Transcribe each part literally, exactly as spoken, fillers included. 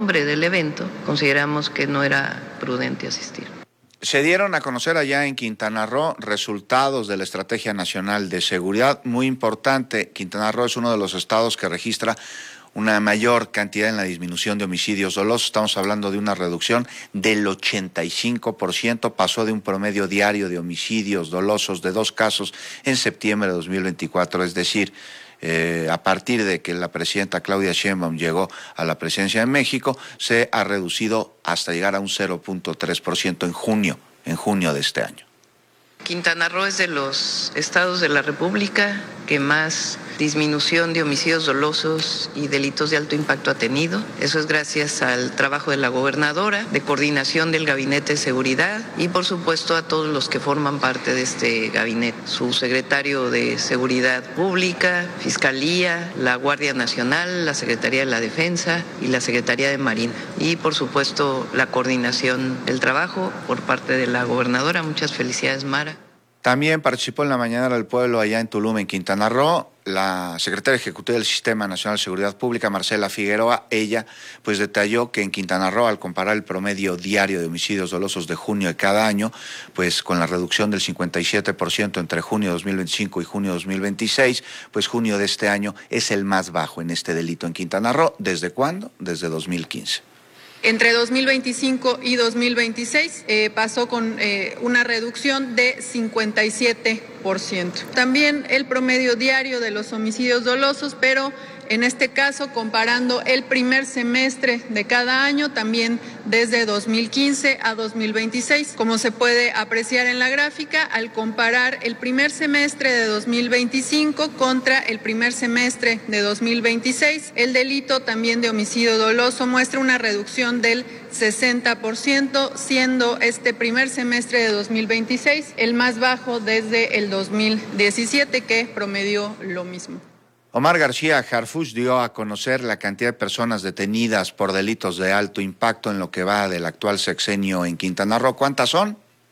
nombre del evento, consideramos que no era prudente asistir. Se dieron a conocer allá en Quintana Roo resultados de la Estrategia Nacional de Seguridad, muy importante. Quintana Roo es uno de los estados que registra una mayor cantidad en la disminución de homicidios dolosos. Estamos hablando de una reducción del ochenta y cinco por ciento, pasó de un promedio diario de homicidios dolosos de dos casos en septiembre de dos mil veinticuatro, es decir, Eh, a partir de que la presidenta Claudia Sheinbaum llegó a la presidencia de México, se ha reducido hasta llegar a un cero punto tres por ciento en junio, en junio de este año. Quintana Roo es de los estados de la República que más disminución de homicidios dolosos y delitos de alto impacto ha tenido. Eso es gracias al trabajo de la gobernadora, de coordinación del Gabinete de Seguridad y por supuesto a todos los que forman parte de este gabinete. Su secretario de Seguridad Pública, Fiscalía, la Guardia Nacional, la Secretaría de la Defensa y la Secretaría de Marina. Y por supuesto la coordinación del trabajo por parte de la gobernadora. Muchas felicidades, Mara. También participó en la Mañanera del Pueblo allá en Tulum, en Quintana Roo, la secretaria ejecutiva del Sistema Nacional de Seguridad Pública, Marcela Figueroa. Ella pues detalló que en Quintana Roo, al comparar el promedio diario de homicidios dolosos de junio de cada año, pues con la reducción del cincuenta y siete por ciento entre junio de dos mil veinticinco y junio de dos mil veintiséis, pues junio de este año es el más bajo en este delito en Quintana Roo. ¿Desde cuándo? Desde dos mil quince. Entre dos mil veinticinco y dos mil veintiséis eh, pasó con eh, una reducción de cincuenta y siete por ciento. También el promedio diario de los homicidios dolosos, pero en este caso comparando el primer semestre de cada año, también desde dos mil quince a dos mil veintiséis. Como se puede apreciar en la gráfica, al comparar el primer semestre de dos mil veinticinco contra el primer semestre de dos mil veintiséis, el delito también de homicidio doloso muestra una reducción del sesenta por ciento, siendo este primer semestre de dos mil veintiséis el más bajo desde el dos mil diecisiete, que promedió lo mismo. Omar García Harfuch dio a conocer la cantidad de personas detenidas por delitos de alto impacto en lo que va del actual sexenio en Quintana Roo. ¿Cuántas son?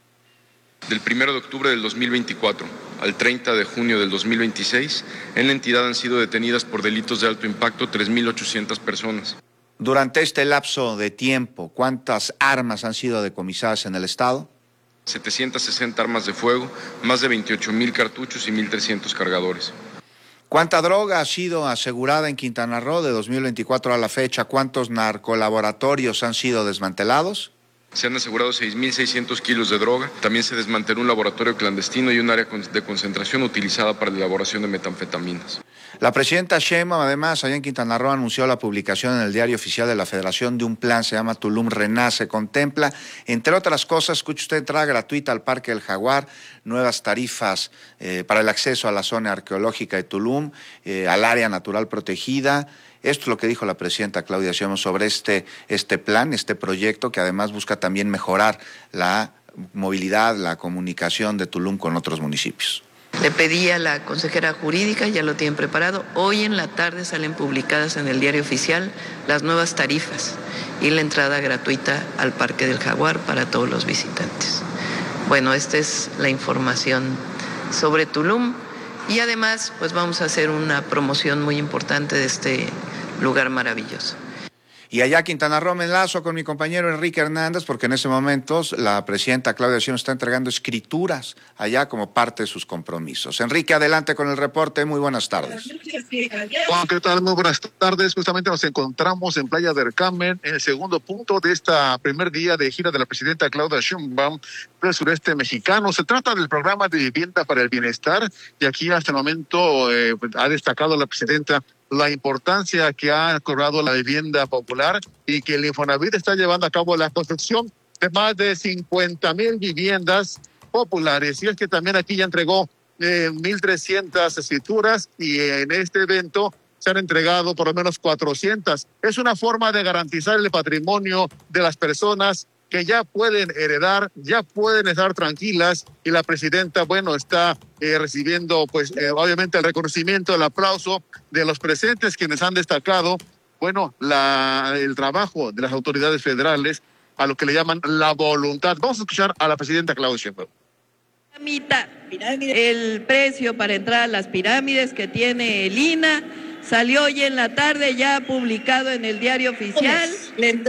Del primero de octubre del dos mil veinticuatro al treinta de junio del dos mil veintiséis, en la entidad han sido detenidas por delitos de alto impacto tres mil ochocientas personas. Durante este lapso de tiempo, ¿cuántas armas han sido decomisadas en el estado? setecientas sesenta armas de fuego, más de veintiocho mil cartuchos y mil trescientos cargadores. ¿Cuánta droga ha sido asegurada en Quintana Roo de dos mil veinticuatro a la fecha? ¿Cuántos narcolaboratorios han sido desmantelados? Se han asegurado seis mil seiscientos kilos de droga. También se desmanteló un laboratorio clandestino y un área de concentración utilizada para la elaboración de metanfetaminas. La presidenta Sheinbaum, además, allá en Quintana Roo, anunció la publicación en el Diario Oficial de la Federación de un plan, se llama Tulum Renace. Contempla, entre otras cosas, escuche usted, entrada gratuita al Parque del Jaguar, nuevas tarifas eh, para el acceso a la zona arqueológica de Tulum, eh, al área natural protegida. Esto es lo que dijo la presidenta Claudia Sheinbaum sobre este, este plan, este proyecto, que además busca también mejorar la movilidad, la comunicación de Tulum con otros municipios. Le pedí a la consejera jurídica, ya lo tienen preparado. Hoy en la tarde salen publicadas en el Diario Oficial las nuevas tarifas y la entrada gratuita al Parque del Jaguar para todos los visitantes. Bueno, esta es la información sobre Tulum y además pues vamos a hacer una promoción muy importante de este lugar maravilloso. Y allá Quintana Roo me enlazo con mi compañero Enrique Hernández, porque en ese momento la presidenta Claudia Sheinbaum está entregando escrituras allá como parte de sus compromisos. Enrique, adelante con el reporte. Muy buenas tardes. Juan, ¿qué tal? Muy buenas tardes. Justamente nos encontramos en Playa del Carmen, en el segundo punto de este primer día de gira de la presidenta Claudia Sheinbaum del sureste mexicano. Se trata del programa de vivienda para el bienestar y aquí hasta el momento eh, ha destacado la presidenta la importancia que ha cobrado la vivienda popular y que el Infonavit está llevando a cabo la construcción de más de cincuenta mil viviendas populares. Y es que también aquí ya entregó eh, mil trescientas escrituras y en este evento se han entregado por lo menos cuatrocientas. Es una forma de garantizar el patrimonio de las personas que ya pueden heredar, ya pueden estar tranquilas, y la presidenta, bueno, está eh, recibiendo, pues, eh, obviamente el reconocimiento, el aplauso de los presentes, quienes han destacado, bueno, la, el trabajo de las autoridades federales, a lo que le llaman la voluntad. Vamos a escuchar a la presidenta Claudia Sheinbaum. El precio para entrar a las pirámides que tiene el I N A salió hoy en la tarde, ya publicado en el Diario Oficial.